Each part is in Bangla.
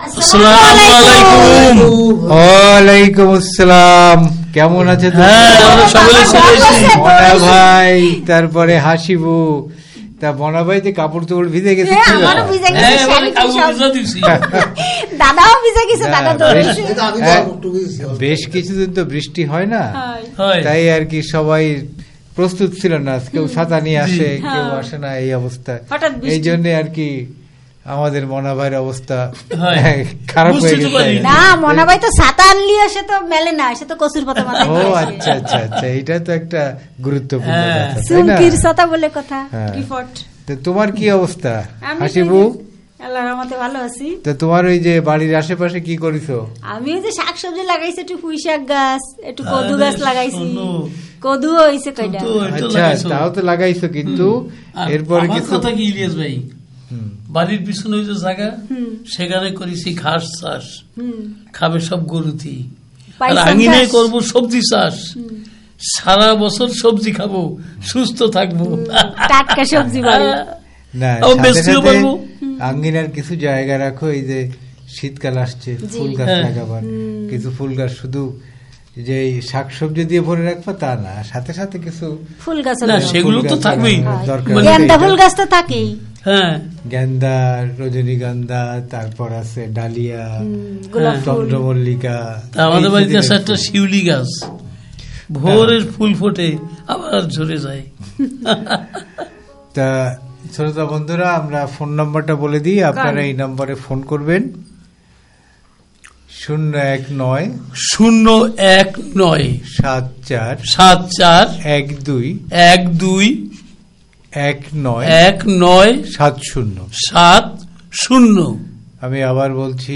ওয়ালাইকুম আসসালাম। কেমন আছে ভাই? তারপরে হাসিবু, তা মনা ভাই যে কাপড় চোপড় ভিজে গেছে, বেশ কিছুদিন তো বৃষ্টি হয় না, তাই আর কি সবাই প্রস্তুত ছিল না। কেউ ছাতা নিয়ে আসে, কেউ আসে না, এই অবস্থা। এই জন্য আর কি আমাদের মনা ভাইয়ের অবস্থা খারাপ হয়ে গেছে। না, মনা ভাই তো ছাতা আনলি, সে তো মেলে না, সে তো কচুর পাতা মাথায়। ও আচ্ছা আচ্ছা আচ্ছা, এটা তো একটা গুরুত্বপূর্ণ কথা, সুমকির ছাতা বলে কথা। তো তোমার কি অবস্থা হাসিবু? আল্লাহর রহমতে ভালো আছি। তো তোমার ওই যে বাড়ির আশেপাশে কি করিছো? আমি ওই যে শাকসবজি লাগাইছি, একটু পুঁই শাক গাছ, একটু কদু গাছ লাগাইছি। কদু হইছে কয়টা। আচ্ছা, তাও তো লাগাইছো, কিন্তু এরপরে কিছু কথা কি ইলিয়াস ভাই, বাড়ির পিছনে ওই যে জায়গা, সেখানে করেছি ঘাস চাষ, খাবে সব গরুতি। আর আঙিনায় করবো সবজি চাষ, সারা বছর সবজি খাবো, সুস্থ থাকবো, টাটকা সবজি বাড়ি। না, আঙ্গিনার কিছু জায়গা রাখো, এই যে শীতকাল আসছে, ফুল গাছ লাগাবার, কিছু ফুল গাছ, শুধু যে শাকসবজি দিয়ে ভরে রাখবো তা না, সাথে সাথে কিছু ফুল গাছ, সেগুলো তো থাকবেই, গেন্দা ফুল গাছ তো থাকেই। হ্যাঁ, গেন্দা, রজনীগন্ধা, তারপর আছে ডালিয়া, চন্দ্রমল্লিকা। আমাদের বাড়িতে আছে একটা শিউলি গাছ, ভোরের ফুল ফোটে আবার ঝরে যায়। তা শ্রোতা বন্ধুরা, আমরা ফোন নম্বরটা বলে দিই, আপনারা এই নম্বরে ফোন করবেন 01974121970। আমি আবার বলছি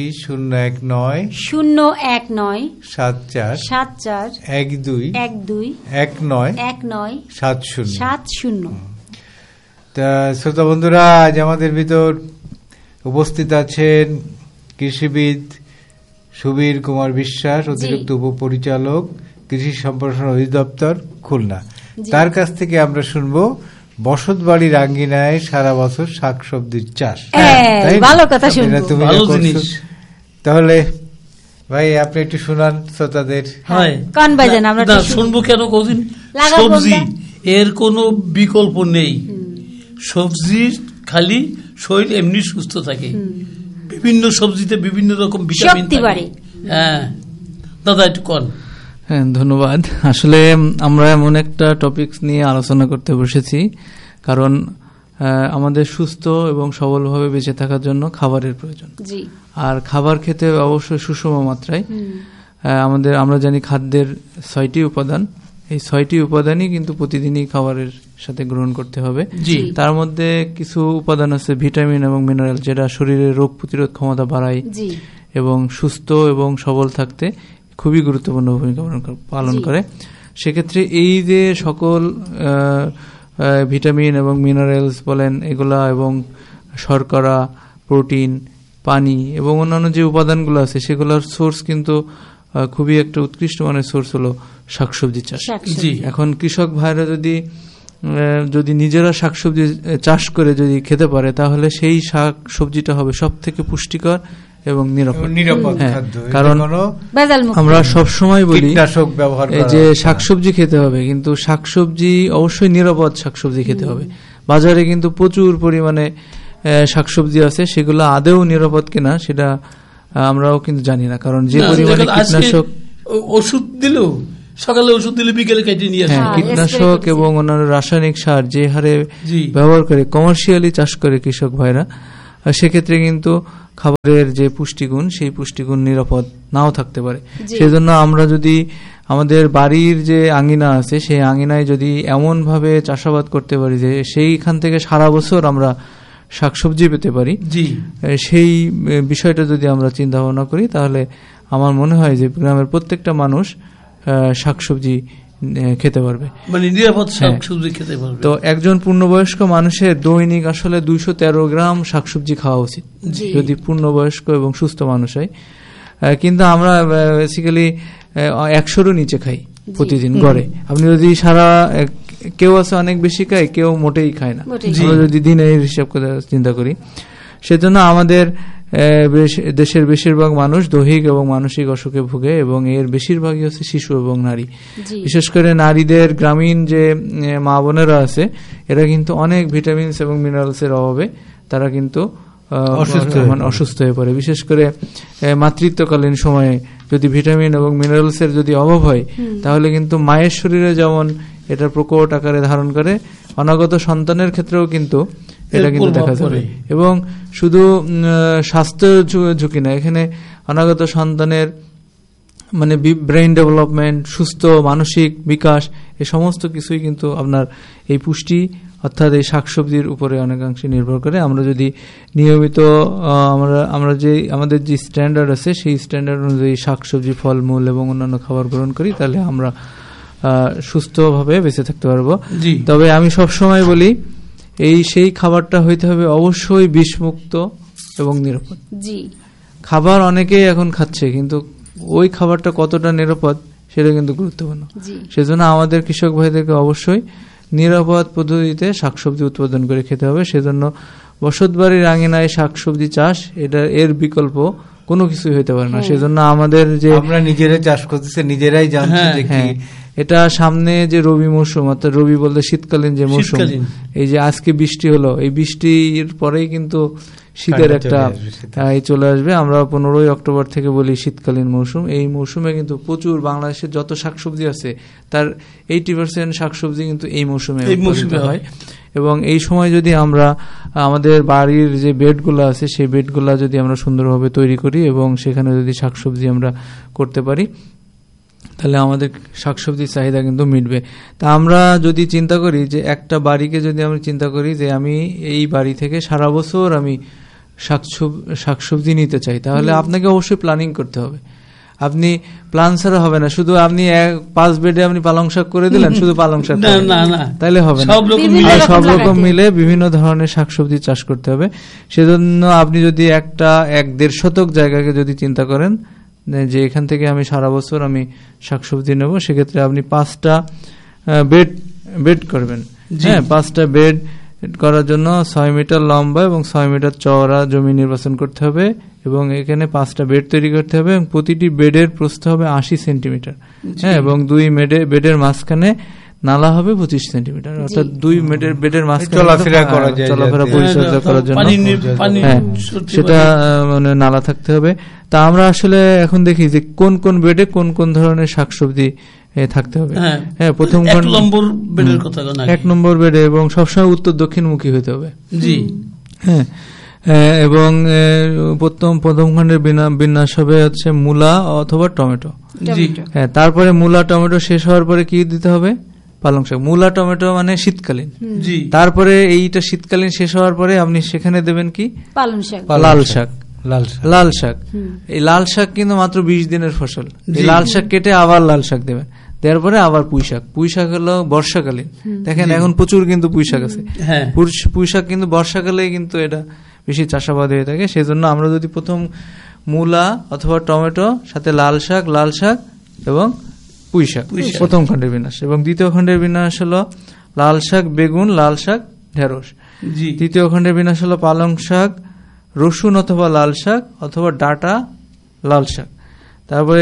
01974121970। তা শ্রোতা বন্ধুরা, আজ আমাদের ভিতর উপস্থিত আছেন কৃষিবিদ সুবীর কুমার বিশ্বাস, অতিরিক্ত উপপরিচালক, কৃষি সম্প্রসারণ অধিদপ্তর, খুলনা। তার কাছ থেকে আমরা শুনবো বসত বাড়ির আঙ্গিনায় সারা বছর শাকসবজির চাষ। ভালো কথা শুনবো, তাহলে ভাই আপনি একটু শোনান শ্রোতাদের। কান বাজান, আমরা শুনবো কেন? কদিন সবজি এর কোনো বিকল্প নেই, সবজি খালি শরীর এমনি সুস্থ থাকে, বিভিন্ন সবজিতে বিভিন্ন রকম ভিটামিন থাকে। হ্যাঁ দাদা, একটু কন। হ্যাঁ, ধন্যবাদ। আসলে আমরা এমন একটা টপিকস নিয়ে আলোচনা করতে বসেছি, কারণ আমাদের সুস্থ এবং সবলভাবে বেঁচে থাকার জন্য খাবারের প্রয়োজন, আর খাবার খেতে অবশ্যই সুষম মাত্রায়। আমরা জানি খাদ্যের 6টি উপাদান, এই 6টি উপাদানই কিন্তু প্রতিদিনই খাবারের সাথে গ্রহণ করতে হবে। তার মধ্যে কিছু উপাদান আছে ভিটামিন এবং মিনারেল, যেটা শরীরের রোগ প্রতিরোধ ক্ষমতা বাড়ায় এবং সুস্থ এবং সবল থাকতে খুবই গুরুত্বপূর্ণ ভূমিকা পালন করে। সেক্ষেত্রে এই যে সকল ভিটামিন এবং মিনারেলস বলেন এগুলা, এবং শর্করা, প্রোটিন, পানি এবং অন্যান্য যে উপাদানগুলো আছে, সেগুলোর সোর্স কিন্তু খুবই একটা উৎকৃষ্ট মানের সোর্স হলো শাকসবজি চাষ। এখন কৃষক ভাইরা যদি নিজেরা শাকসবজি চাষ করে যদি খেতে পারে, তাহলে সেই শাক সবজিটা হবে সব থেকে পুষ্টিকর এবং নিরাপদ খাদ্য। কারণ আমরা সবসময় বলি যে শাকসবজি খেতে হবে, কিন্তু শাকসবজি অবশ্যই নিরাপদ শাকসবজি খেতে হবে। বাজারে কিন্তু প্রচুর পরিমাণে শাকসবজি আছে, সেগুলো আদৌ নিরাপদ কিনা সেটা আমরাও কিন্তু জানি না। কারণ যে পরিমাণে কীটনাশক, ওষুধ দিল সকালে, ওষুধ দিলে বিকেলে কেটে নিয়ে আসে, কীটনাশক এবং অন্যান্য রাসায়নিক সার যে হারে ব্যবহার করে কমার্শিয়ালি চাষ করে কৃষক ভাইরা, সেক্ষেত্রে কিন্তু খাবারের যে পুষ্টিগুণ, সেই পুষ্টিগুণ নিরাপদ নাও থাকতে পারে। সেজন্য আমরা যদি আমাদের বাড়ির যে আঙ্গিনা আছে, সেই আঙ্গিনায় যদি এমন ভাবে চাষাবাদ করতে পারি যে সেইখান থেকে সারা বছর আমরা শাকসবজি পেতে পারি, সেই বিষয়টা যদি আমরা চিন্তা ভাবনা করি, তাহলে আমার মনে হয় যে গ্রামের প্রত্যেকটা মানুষ শাকসবজি খেতে পারবে, মানে নিরাপদ শাকসবজি খেতে পারবে। তো একজন পূর্ণবয়স্ক মানুষের দৈনিক আসলে 213 গ্রাম শাকসবজি খাওয়া উচিত, যদি পূর্ণবয়স্ক এবং সুস্থ মানুষ হয়। কিন্তু আমরা বেসিক্যালি 100-এরও নিচে খাই প্রতিদিন গড়ে। আপনি যদি কেউ আছে অনেক বেশি খায়, কেউ মোটেই খায় না। আমরা যদি দিনের হিসাব করে চিন্তা করি, সেজন্য আমাদের দেশের বেশিরভাগ মানুষ দৈহিক এবং মানসিক অসুখে ভুগে এবং এর বেশিরভাগই হচ্ছে শিশু এবং নারী। বিশেষ করে নারীদের, গ্রামীণ যে মা বোনেরা আছে এরা কিন্তু অনেক ভিটামিনস এবং মিনারেলস এর অভাবে তারা কিন্তু অসুস্থ হয়ে পড়ে। বিশেষ করে মাতৃত্বকালীন সময়ে যদি ভিটামিন এবং মিনারেলস এর যদি অভাব হয় তাহলে কিন্তু মায়ের শরীরে যেমন এটা প্রকট আকারে ধারণ করে, অনাগত সন্তানের ক্ষেত্রেও কিন্তু এটা কিন্তু দেখা যাবে। এবং শুধু স্বাস্থ্য ঝুঁকি না, এখানে অনাগত সন্তানের মানে ব্রেইন ডেভেলপমেন্ট, সুস্থ মানসিক বিকাশ, এই সমস্ত কিছুই কিন্তু আপনার এই পুষ্টি অর্থাৎ এই শাকসবজির উপরে অনেকাংশে নির্ভর করে। আমরা যদি নিয়মিত আমরা যে আমাদের যে স্ট্যান্ডার্ড আছে সেই স্ট্যান্ডার্ড অনুযায়ী শাকসবজি, ফলমূল এবং অন্যান্য খাবার গ্রহণ করি তাহলে আমরা সুস্থভাবে বেঁচে থাকতে পারবো। তবে আমি সবসময় বলি সেই খাবারটা হইতে হবে অবশ্যই বিষমুক্ত এবং নিরাপদ। খাবার অনেকেই এখন খাচ্ছে কিন্তু ওই খাবারটা কতটা নিরাপদ সেটা কিন্তু গুরুত্বপূর্ণ। সেজন্য আমাদের কৃষক ভাইদেরকে অবশ্যই নিরাপদ পদ্ধতিতে শাকসবজি উৎপাদন করে খেতে হবে। সেজন্য বসতবাড়ির আঙিনায় শাকসবজি চাষ এর বিকল্প কোনো কিছুই হইতে পারে না। সেজন্য আমাদের যে আমরা নিজেরাই চাষ করতেছি, নিজেরাই জানছি যে কি এটা সামনে যে রবি মৌসুম, অর্থাৎ রবি বলতে শীতকালীন যে মৌসুম, এই যে আজকে বৃষ্টি হলো, এই বৃষ্টির পরেই কিন্তু শীতের একটা চলে আসবে। আমরা 15 অক্টোবর থেকে বলি শীতকালীন মৌসুম। এই মৌসুমে কিন্তু প্রচুর বাংলাদেশের যত শাকসবজি আছে তার 80% শাকসবজি কিন্তু এই মৌসুমে হয়। এবং এই সময় যদি আমরা আমাদের বাড়ির যে বেডগুলো আছে সেই বেডগুলো যদি আমরা সুন্দরভাবে তৈরি করি এবং সেখানে যদি শাকসবজি আমরা করতে পারি তাহলে আমাদের শাকসবজির চাহিদা কিন্তু মিটবে। তা আমরা যদি চিন্তা করি যে একটা বাড়িকে যদি আমরা চিন্তা করি যে আমি এই বাড়ি থেকে সারা বছর আমি শাকসবজি নিতে চাই, তাহলে আপনাকে অবশ্যই প্ল্যানিং করতে হবে। আপনি প্ল্যান ছাড়া হবে না। শুধু আপনি 5 বেডে আপনি পালং শাক করে দিলেন, শুধু পালং শাক তাহলে হবে না। সব রকম মিলে বিভিন্ন ধরনের শাকসবজি চাষ করতে হবে। সেজন্য আপনি যদি 1-1.5 শতক জায়গাকে যদি চিন্তা করেন যে এখান থেকে আমি সারা বছর আমি শাকসবজি নেব, সেক্ষেত্রে আপনি 5টা বেড করবেন। হ্যাঁ, 5টা বেড করার জন্য 6 মিটার লম্বা এবং 6 মিটার চওড়া জমি নির্বাচন করতে হবে এবং এখানে 5টা বেড তৈরি করতে হবে এবং প্রতিটি বেডের প্রস্থ হবে 80 সেন্টিমিটার। হ্যাঁ, এবং 2 বেডের মাঝখানে নালা হবে 25 সেন্টিমিটার, অর্থাৎ 2 বেডের মাঝখানে চলাফেরা পরিচর্যা করার জন্য সেটা মানে নালা থাকতে হবে। তা আমরা আসলে এখন দেখি যে কোন কোন বেডে কোন কোন ধরনের শাকসবজি থাকতে হবে। হ্যাঁ, প্রথম 1 নম্বর বেডে এবং সবসময় উত্তর দক্ষিণমুখী হতে হবে। হ্যাঁ, এবং প্রথম খণ্ডের বিন্যাস হবে হচ্ছে মূলা অথবা টমেটো। হ্যাঁ, তারপরে মূলা টমেটো শেষ হওয়ার পরে কি দিতে হবে? পালং শাক। মূলা টমেটো মানে শীতকালীন। তারপরে এইটা শীতকালীন শেষ হওয়ার পরে আপনি সেখানে দেবেন কি? পালং শাক, লাল শাক। লাল শাক, এই লাল শাক কিন্তু মাত্র 20 দিনের ফসল। এই লাল শাক কেটে আবার লাল শাক দেবেন, দেওয়ার পরে আবার পুঁই শাক। পুঁই শাক হলো বর্ষাকালীন। দেখেন এখন প্রচুর কিন্তু পুঁই শাক আছে। পুঁই শাক কিন্তু বর্ষাকালে কিন্তু এটা বেশি চাষাবাদ হয়ে থাকে। সেজন্য আমরা যদি প্রথম মূলা অথবা টমেটো সাথে লাল শাক এবং পুঁই শাক প্রথম খণ্ডের বিন্যাস, এবং দ্বিতীয় খণ্ডের বিন্যাস হলো লাল শাক, বেগুন, লাল শাক, ঢেঁড়স। তৃতীয় খণ্ডের বিন্যাস হলো পালং শাক, রসুন অথবা লাল শাক অথবা ডাটা লাল শাক। তারপরে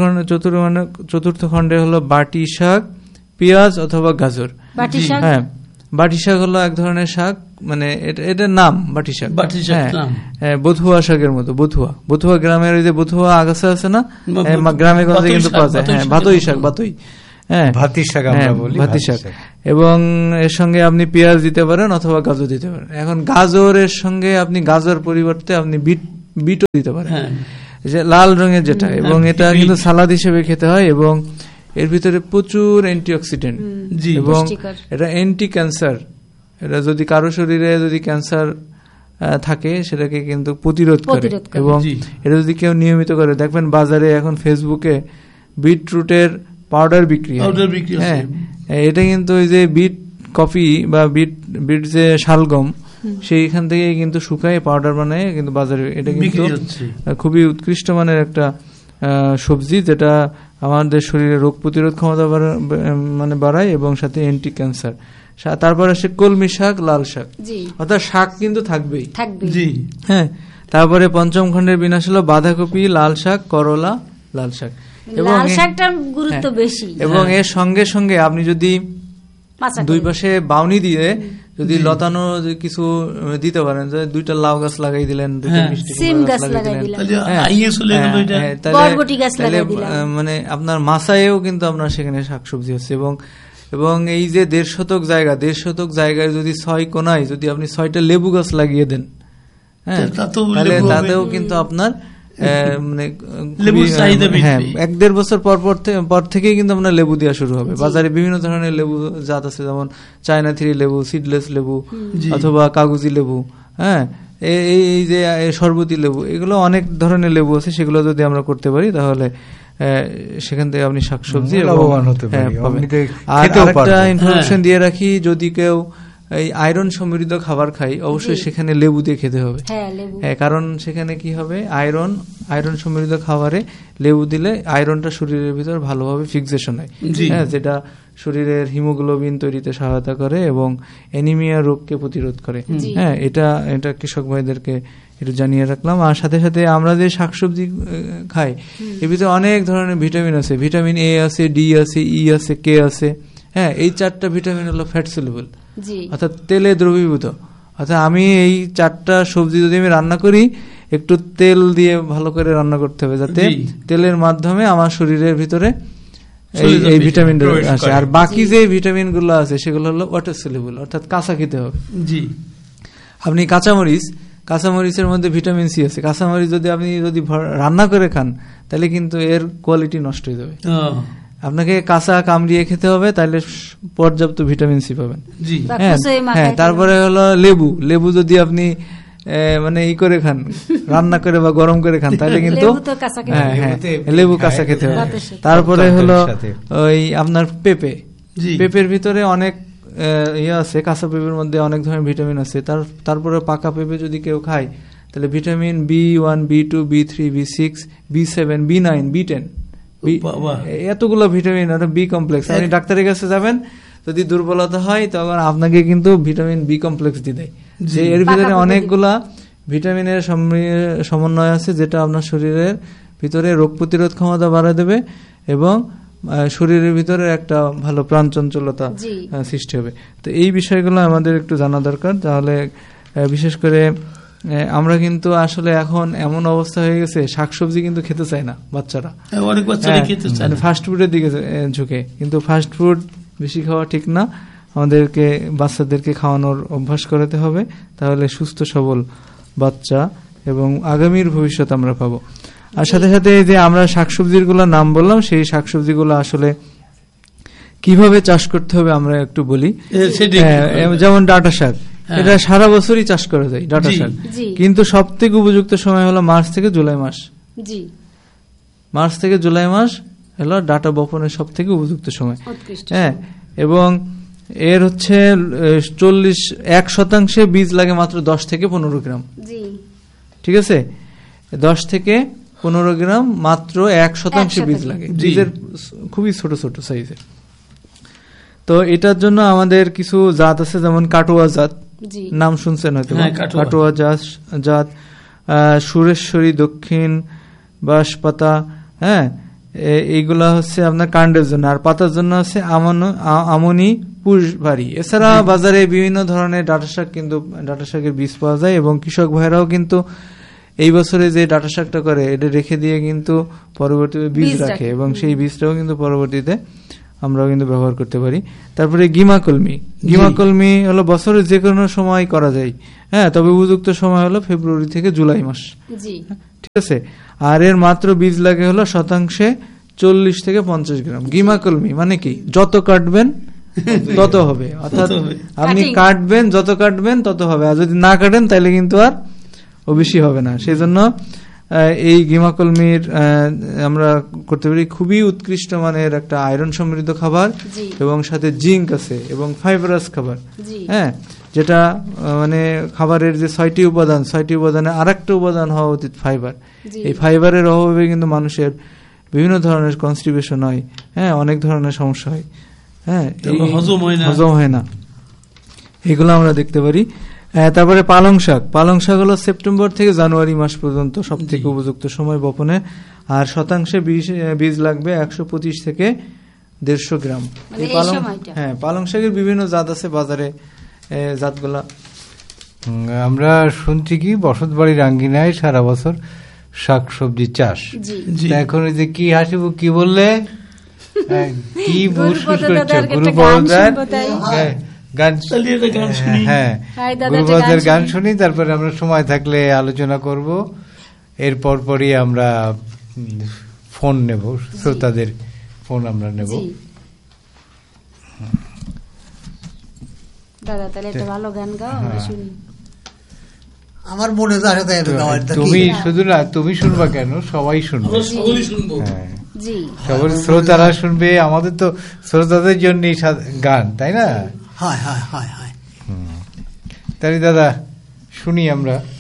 চতুর্থ খণ্ডে হলো বাটি শাক, পেঁয়াজ অথবা গাজর। হ্যাঁ, বাটি শাক হলো এক ধরনের শাক, মানে এটার নাম বাটি শাক। হ্যাঁ, বথুয়া শাকের মতো। বথুয়া গ্রামের ওই যে বথুয়া আগাছা আছে না, গ্রামে গঞ্জে কিন্তু পাওয়া যায়। হ্যাঁ, ভাতই শাক। হ্যাঁ, ভাতি শাক। এবং এর সঙ্গে আপনি পেঁয়াজ দিতে পারেন অথবা গাজর দিতে পারেন। এখন গাজরের সঙ্গে আপনি গাজর পরিবর্তে আপনি বিটও দিতে পারেন, যে লাল রঙের যেটা, এবং এটা কিন্তু সালাদ হিসেবে খেতে হয় এবং এর ভিতরে প্রচুর অ্যান্টিঅক্সিডেন্ট এবং এটা অ্যান্টি ক্যান্সার। এটা যদি কারো শরীরে যদি ক্যান্সার থাকে সেটাকে কিন্তু প্রতিরোধ করে। এবং এটা যদি কেউ নিয়মিত করে, দেখবেন বাজারে এখন ফেসবুকে বিটরুটের পাউডার বিক্রি হয়। হ্যাঁ, এটা কিন্তু ওই যে বিট কফি বা বিট যে শালগম সেইখান থেকে কিন্তু শুকায় পাউডার বানায় কিন্তু বাজারে। এটা কিন্তু খুবই উৎকৃষ্ট মানের একটা সবজি, যেটা আমাদের শরীরে রোগ প্রতিরোধ ক্ষমতা মানে বাড়ায় এবং সাথে অ্যান্টি ক্যান্সার। তারপর আসে কলমি শাক, লাল শাক, অর্থাৎ শাক কিন্তু থাকবেই। হ্যাঁ, তারপরে পঞ্চম খণ্ডের বিন্যাস হলো বাঁধাকপি, লাল শাক, করলা, লাল শাক। লাল শাকটার গুরুত্ব বেশি। এবং এর সঙ্গে সঙ্গে আপনি যদি দুই পাশে বাউনি দিয়ে যদি লতানো কিছু দিতে পারেন, দুইটা লাউ গাছ লাগাই দিলেন, দুইটা মিষ্টি গাছ লাগাই দিলেন, মানে আপনার মাসায়ও কিন্তু আপনার সেখানে শাকসবজি হচ্ছে। এবং এই যে 1.5 শতক জায়গায় যদি 6 কোনায় যদি আপনি 6টা লেবু গাছ লাগিয়ে দেন, হ্যাঁ, তাহলে তাতেও কিন্তু আপনার মানে 1-1.5 বছর পর থেকেই কিন্তু আপনার লেবু দেওয়া শুরু হবে। বাজারে বিভিন্ন ধরনের লেবু জাত আছে, যেমন চায়না 3 লেবু, সিডলেস লেবু, অথবা কাগজি লেবু, হ্যাঁ, এই যে শরবতী লেবু, এগুলো অনেক ধরনের লেবু আছে। সেগুলো যদি আমরা করতে পারি তাহলে সেখান থেকে আপনি শাকসবজি লাভবান হতে পারেন। আর একটা ইনফরমেশন দিয়ে রাখি, যদি কেউ এই আয়রন সমৃদ্ধ খাবার খাই, অবশ্যই সেখানে লেবু দিয়ে খেতে হবে। হ্যাঁ, কারণ সেখানে কি হবে, আয়রন সমৃদ্ধ খাবারে লেবু দিলে আয়রনটা শরীরের ভিতর ভালোভাবে ফিক্সেশন হয়, হ্যাঁ, যেটা শরীরের হিমোগ্লোবিন তৈরিতে সহায়তা করে এবং অ্যানিমিয়া রোগকে প্রতিরোধ করে। হ্যাঁ, এটা কৃষক ভাইদেরকে একটু জানিয়ে রাখলাম। আর সাথে সাথে আমরা যে শাকসবজি খাই, এর ভিতরে অনেক ধরনের ভিটামিন আছে। ভিটামিন এ আছে, ডি আছে, ই আছে, কে আছে। হ্যাঁ, এই 4টা ভিটামিন হলো ফ্যাট সলিউবল, অর্থাৎ তেলে দ্রবীভূত। অর্থাৎ আমি এই 4টা সবজি যদি আমি রান্না করি, একটু তেল দিয়ে ভালো করে রান্না করতে হবে, যাতে তেলের মাধ্যমে আমার শরীরের ভিতরে এই ভিটামিন আসে। আর বাকি যে ভিটামিন গুলো আছে সেগুলো হলো ওয়াটার সলিউবল, অর্থাৎ কাঁচা খেতে হবে। আপনি কাঁচামরিচের মধ্যে ভিটামিন সি আছে। কাঁচামরিচ যদি আপনি রান্না করে খান, তাহলে কিন্তু এর কোয়ালিটি নষ্ট হয়ে যাবে। আপনাকে কাঁচা কামড়িয়ে খেতে হবে, তাহলে পর্যাপ্ত ভিটামিন সি পাবেন। হ্যাঁ, তারপরে হলো লেবু যদি আপনি মানে ই করে খান, রান্না করে বা গরম করে খান, তাহলে কিন্তু লেবু কাঁচা খেতে হবে। তারপরে হলো ওই আপনার পেঁপের ভিতরে অনেক ইয়ে আছে, কাঁচা পেঁপের মধ্যে অনেক ধরনের ভিটামিন আছে। তারপরে পাকা পেঁপে যদি কেউ খায়, তাহলে vitamin B1, B2, B3, B6, B7, B9, B10, এতগুলো ভিটামিন, বি কমপ্লেক্স। আপনি ডাক্তারের কাছে যাবেন, যদি দুর্বলতা হয় তখন আপনাকে কিন্তু ভিটামিন বি কমপ্লেক্স দিয়ে দেয়। যে এর ভিতরে অনেকগুলা ভিটামিনের সমন্বয় আছে, যেটা আপনার শরীরের ভিতরে রোগ প্রতিরোধ ক্ষমতা বাড়ায় দেবে এবং শরীরের ভিতরে একটা ভালো প্রাণ চঞ্চলতা সৃষ্টি হবে। তো এই বিষয়গুলো আমাদের একটু জানা দরকার। তাহলে বিশেষ করে আমরা কিন্তু আসলে এখন এমন অবস্থা হয়ে গেছে, শাকসবজি কিন্তু খেতে চায় না বাচ্চারা, অনেক বাচ্চারা খেতে চায় না, ফাস্ট ফুডের দিকে ঝুঁকে। কিন্তু ফাস্ট ফুড বেশি খাওয়া ঠিক না, আমাদেরকে বাচ্চাদেরকে খাওয়ানোর অভ্যাস করাতে হবে, তাহলে সুস্থ সবল বাচ্চা এবং আগামীর ভবিষ্যৎ আমরা পাবো। আর সাথে সাথে যে আমরা শাকসবজির গুলো নাম বললাম, সেই শাকসবজিগুলো আসলে কিভাবে চাষ করতে হবে আমরা একটু বলি। যেমন ডাঁটা শাক, এটা সারা বছরই চাষ করা যায় ডাঁটা শাক, কিন্তু সব থেকে উপযুক্ত সময় হলো মার্চ থেকে জুলাই মাস। মার্চ থেকে জুলাই মাস হলো ডাঁটা বপনের সব থেকে উপযুক্ত সময়। হ্যাঁ, এবং এর হচ্ছে 1% বীজ লাগে মাত্র 10 থেকে 15 গ্রাম। ঠিক আছে, 10 থেকে 15 গ্রাম মাত্র 1% বীজ লাগে। বীজের খুবই ছোট ছোট সাইজের। তো এটার জন্য আমাদের কিছু জাত আছে, যেমন কাটোয়া জাত, নাম শুনছেন হয়তো, কাটোয়া জাত, সুরেশ্বরী, দক্ষিণ বাঁশপাতা, হ্যাঁ, এইগুলা হচ্ছে আপনার কাণ্ডের জন্য। আর পাতার জন্য আছে আমনি, পুষবাড়ি। এছাড়া বাজারে বিভিন্ন ধরনের ডাঁটা শাক, কিন্তু ডাঁটা শাকের বীজ পাওয়া যায় এবং কৃষক ভাইরাও কিন্তু এই বছরে যে ডাঁটা শাকটা করে, এটা রেখে দিয়ে কিন্তু পরবর্তীতে বীজ রাখে এবং সেই বীজটাও কিন্তু পরবর্তীতে আমরাও কিন্তু ব্যবহার করতে পারি। তারপরে গিমা কলমি হলো বছরের যে কোনো সময় করা যায়, হ্যাঁ, তবে উপযুক্ত সময় হলো ফেব্রুয়ারি থেকে জুলাই মাস। ঠিক আছে, আর এর মাত্র বীজ লাগে হলো শতাংশে 40 থেকে 50 গ্রাম। গিমা কলমি মানে কি, যত কাটবেন তত হবে, অর্থাৎ আপনি কাটবেন, যত কাটবেন তত হবে, আর যদি না কাটেন তাহলে কিন্তু আর বেশি হবে না। সেই জন্য এই গিমা কলমির আমরা করতে পারি খুবই উৎকৃষ্ট মানের একটা আয়রন সমৃদ্ধ খাবার, এবং সাথে জিঙ্ক আছে এবং ফাইবারাস খাবার। হ্যাঁ, যেটা মানে খাবারের যে 6টি উপাদানে আরেকটা উপাদান হওয়া উচিত ফাইবার। এই ফাইবারের অভাবে কিন্তু মানুষের বিভিন্ন ধরনের কনস্টিপেশন হয়, হ্যাঁ, অনেক ধরনের সমস্যা হয়, হ্যাঁ, হজম হয় না, এগুলো আমরা দেখতে পারি। তারপরে পালং শাক হলো সেপ্টেম্বর থেকে জানুয়ারি মাস পর্যন্ত সব থেকে উপযুক্ত সময় বপনে। আর শতাংশে বীজ লাগবে 125 থেকে 150 গ্রাম। মানে এই সময়টা। হ্যাঁ, পালং শাকের বিভিন্ন জাত আছে বাজারে, জাতগুলা আমরা শুনছি কি বসত বাড়ির আঙ্গিনায় সারা বছর শাকসবজি চাষ। জি তা এখন এই যে কি হাসিব কি বললে কি বুসবুস করছো গুরুপদদাদার গুরু একটা গান বড়দার শুনবো তাই। গান তাহলে একটা গান শুনি। হ্যাঁ হাই দাদা, গুরু একটা বড়দার গান গান শুনি, তারপরে আমরা সময় থাকলে আলোচনা করব। এরপর পরই আমরা ফোন নেব, শ্রোতাদের ফোন আমরা নেব। জি। দাদা তাহলে একটা ভালো গান গাও, আমরা শুনি। আমার মনে তো আসে তাই এটা গাওয়ার তা কি? তুমি শুধু না, তুমি শুনবা কেন, সবাই শুনবে। আমরা সকলেই শুনবো। হ্যাঁ, জি সবার শ্রোতারা শুনবে, আমাদের তো শ্রোতাদের জন্য গান, তাই না? হয় হয় হয় হয়। তাহলে দাদা শুনি আমরা।